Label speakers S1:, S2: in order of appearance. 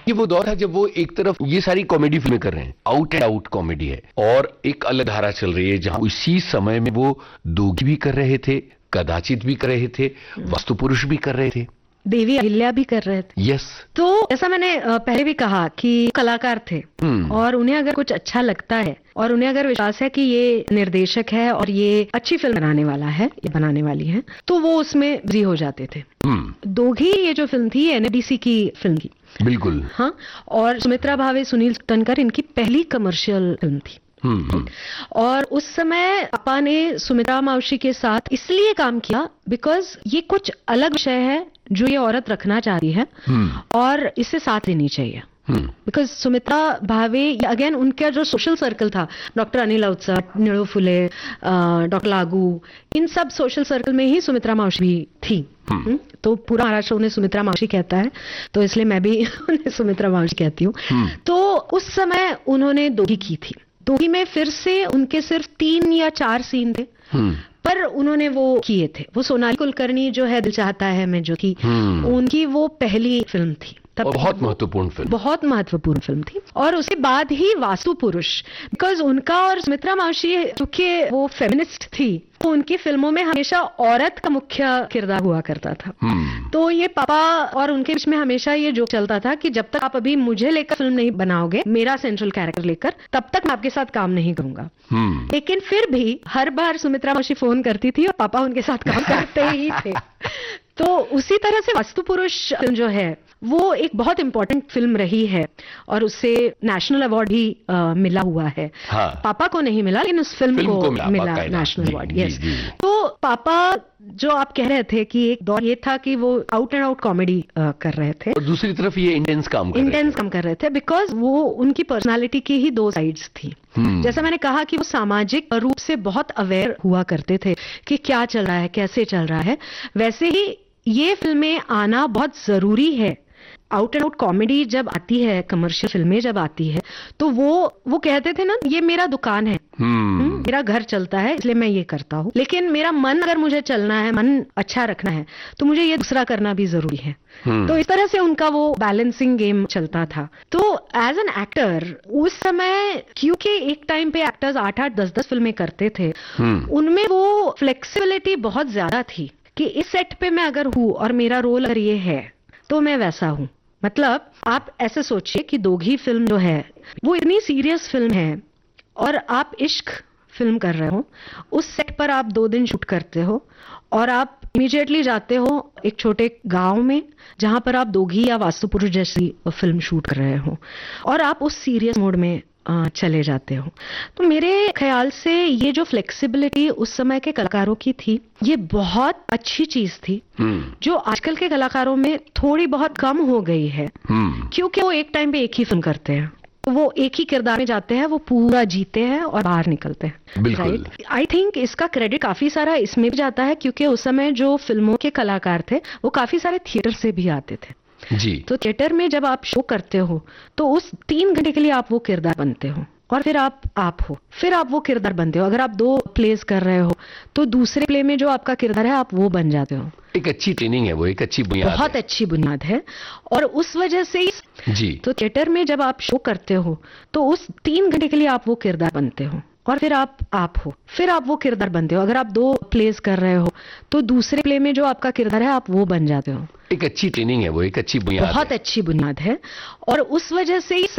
S1: ये वो दौर है जब वो एक तरफ ये सारी कॉमेडी फिल्में कर रहे हैं, आउट एंड आउट कॉमेडी है, और एक अलग धारा चल रही है जहां उसी समय में वो दोगी भी कर रहे थे, कदाचित भी कर रहे थे, वास्तुपुरुष भी कर रहे थे,
S2: देवी अहिल्या भी कर रहे थे।
S1: यस।
S2: तो ऐसा मैंने पहले भी कहा कि कलाकार थे और उन्हें अगर कुछ अच्छा लगता है और उन्हें अगर विश्वास है कि ये निर्देशक है और ये अच्छी फिल्म बनाने वाला है या बनाने वाली है, तो वो उसमें बिजी हो जाते थे। दोघी ये जो फिल्म थी एनडीसी की फिल्म थी।
S1: बिल्कुल।
S2: हाँ, और सुमित्रा भावे, सुनील तनकर, इनकी पहली कमर्शियल फिल्म थी। और उस समय पापा ने सुमित्रा मावशी के साथ इसलिए काम किया बिकॉज ये कुछ अलग विषय है जो ये औरत रखना चाहती है और इसे साथ लेनी चाहिए। बिकॉज सुमित्रा भावे अगेन उनका जो सोशल सर्कल था, डॉक्टर अनिल अवचट, निळू फुले, डॉक्टर लागू, इन सब सोशल सर्कल में ही सुमित्रा मावशी भी थी। तो पूरा महाराष्ट्र उन्हें सुमित्रा मावशी कहता है, तो इसलिए मैं भी उन्हें सुमित्रा मावशी कहती हूँ। तो उस समय उन्होंने दोघी की थी। दोघी में फिर से उनके सिर्फ 3 या 4 सीन थे, पर उन्होंने वो किए थे। वो सोनाली कुलकर्णी जो है दिल चाहता है मैं जो थी, उनकी वो पहली फिल्म थी। तब
S1: बहुत महत्वपूर्ण फिल्म,
S2: बहुत महत्वपूर्ण फिल्म थी। और उसके बाद ही वास्तुपुरुष, बिकॉज उनका और सुमित्रा मावशी चूंकि वो फेमिनिस्ट थी, तो उनकी फिल्मों में हमेशा औरत का मुख्य किरदार हुआ करता था। तो ये पापा और उनके बीच में हमेशा ये जोक चलता था कि जब तक आप अभी मुझे लेकर फिल्म नहीं बनाओगे, मेरा सेंट्रल कैरेक्टर लेकर, तब तक मैं आपके साथ काम नहीं करूंगा। लेकिन फिर भी हर बार सुमित्रा मावशी फोन करती थी और पापा उनके साथ काम करते ही थे। तो उसी तरह से वास्तुपुरुष फिल्म जो है वो एक बहुत इंपॉर्टेंट फिल्म रही है और उससे नेशनल अवार्ड भी मिला हुआ है।
S1: हाँ।
S2: पापा को नहीं मिला, लेकिन उस फिल्म को मिला नेशनल अवार्ड। यस। तो पापा जो आप कह रहे थे कि एक दौर ये था कि वो आउट एंड आउट कॉमेडी कर रहे थे,
S1: और दूसरी तरफ ये इंटेंस काम कर रहे थे बिकॉज वो उनकी पर्सनालिटी की ही 2 साइड्स थी। जैसा मैंने कहा कि वो सामाजिक रूप से बहुत अवेयर हुआ करते थे कि क्या चल रहा है, कैसे चल रहा है, वैसे ही ये फिल्में आना बहुत जरूरी है। आउट एंड आउट कॉमेडी जब आती है, कमर्शियल फिल्में जब आती है, तो वो कहते थे ना, ये मेरा दुकान है, मेरा घर चलता है इसलिए मैं ये करता हूँ, लेकिन मेरा मन अगर मुझे चलना है, मन अच्छा रखना है, तो मुझे ये दूसरा करना भी जरूरी है। तो इस तरह से उनका वो बैलेंसिंग गेम चलता था। तो एज एन एक्टर उस समय, क्योंकि एक टाइम पे एक्टर्स 8-8, 10-10 फिल्में करते थे, उनमें वो फ्लेक्सिबिलिटी बहुत ज्यादा थी कि इस सेट पे मैं अगर हूँ और मेरा रोल अगर ये है तो मैं वैसा हूँ। मतलब आप ऐसे सोचिए कि दोघी फिल्म जो है वो इतनी सीरियस फिल्म है और आप इश्क फिल्म कर रहे हो, उस सेट पर आप 2 दिन शूट करते हो और आप इमीडिएटली जाते हो एक छोटे गांव में जहां पर आप दोघी या वास्तुपुरुष जैसी फिल्म शूट कर रहे हो और आप उस सीरियस मोड में चले जाते हो। तो मेरे ख्याल से ये जो फ्लेक्सिबिलिटी उस समय के कलाकारों की थी, ये बहुत अच्छी चीज थी जो आजकल के कलाकारों में थोड़ी बहुत कम हो गई है, क्योंकि वो एक टाइम पे एक ही फिल्म करते हैं, वो एक ही किरदार में जाते हैं, वो पूरा जीते हैं और बाहर निकलते हैं। राइट। आई थिंक इसका क्रेडिट काफी सारा इसमें भी जाता है क्योंकि उस समय जो फिल्मों के कलाकार थे वो काफी सारे थिएटर से भी आते थे। जी।
S2: तो थिएटर में जब आप शो करते हो तो उस 3 घंटे के लिए आप वो किरदार बनते हो और फिर आप हो, फिर आप वो किरदार बनते हो। अगर आप 2 प्लेस कर रहे हो तो दूसरे प्ले में जो आपका किरदार है आप वो बन जाते हो।
S1: एक अच्छी ट्रेनिंग है वो, एक अच्छी बुनियाद,
S2: बहुत अच्छी बुनियाद है। और उस वजह से
S1: जी,
S2: तो थिएटर में जब आप शो करते हो तो उस 3 घंटे के लिए आप वो किरदार बनते हो और फिर आप हो, फिर आप वो किरदार बनते हो। अगर आप 2 प्लेस कर रहे हो तो दूसरे प्ले में जो आपका किरदार है आप वो बन जाते हो।
S1: एक अच्छी ट्रेनिंग है वो, एक अच्छी बुनियाद,
S2: बहुत अच्छी बुनियाद है। और उस वजह से